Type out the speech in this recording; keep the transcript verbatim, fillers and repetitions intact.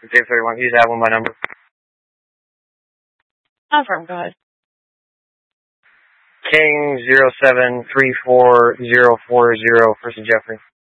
Okay, if you want, use that one, my number. Confirm, go ahead. King zero seven three four zero four zero, First Jeffrey.